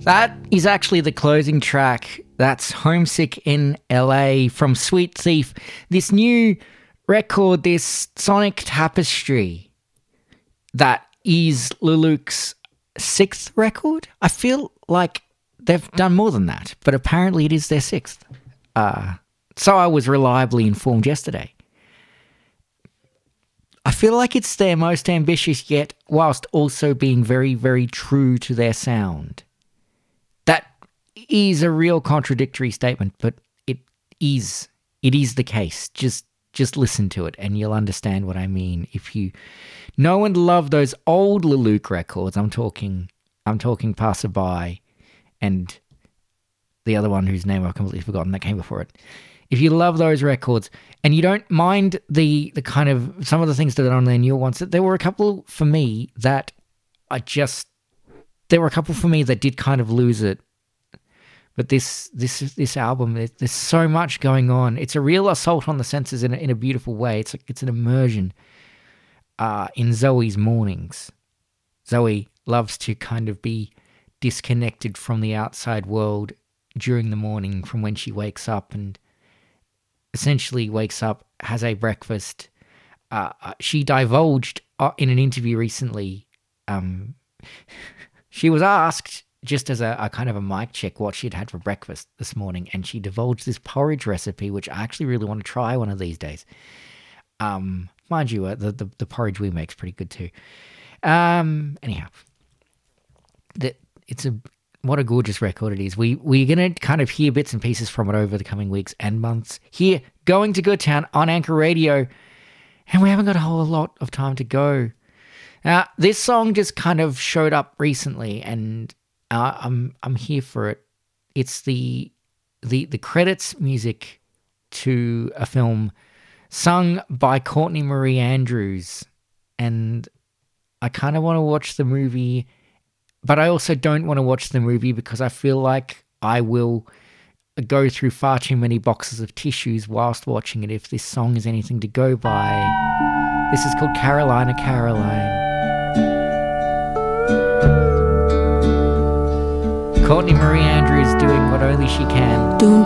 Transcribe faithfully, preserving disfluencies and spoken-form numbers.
That is actually the closing track. That's Homesick in L A from Sweet Thief. This new record, this sonic tapestry that is Lelouch's sixth record. I feel like they've done more than that, but apparently it is their sixth. Uh, so I was reliably informed yesterday. I feel like it's their most ambitious yet, whilst also being very, very true to their sound. That is a real contradictory statement, but it is. It is the case. Just just listen to it and you'll understand what I mean. If you know and love those old Lelouch records, I'm talking I'm talking Passerby and the other one whose name I've completely forgotten that came before it. If you love those records and you don't mind the the kind of some of the things that are on their newer ones, there were a couple for me that I just there were a couple for me that did kind of lose it. But this this this album, there's so much going on. It's a real assault on the senses in a, in a beautiful way. It's a, it's an immersion uh, in Zoe's mornings. Zoe loves to kind of be disconnected from the outside world during the morning, from when she wakes up and essentially wakes up, has a breakfast. Uh, she divulged uh, in an interview recently. Um, she was asked, just as a, a kind of a mic check, what she'd had for breakfast this morning, and she divulged this porridge recipe, which I actually really want to try one of these days. Um, mind you, uh, the, the the porridge we make is pretty good too. Um, anyhow, the, it's a what a gorgeous record it is. We we're gonna kind of hear bits and pieces from it over the coming weeks and months. Here, Going to Good Town on Anchor Radio, and we haven't got a whole lot of time to go. Now, this song just kind of showed up recently, and Uh, I'm I'm here for it. It's the the the credits music to a film sung by Courtney Marie Andrews, and I kind of want to watch the movie, but I also don't want to watch the movie because I feel like I will go through far too many boxes of tissues whilst watching it if this song is anything to go by. This is called Carolina, Caroline. Courtney Marie Andrews doing what only she can.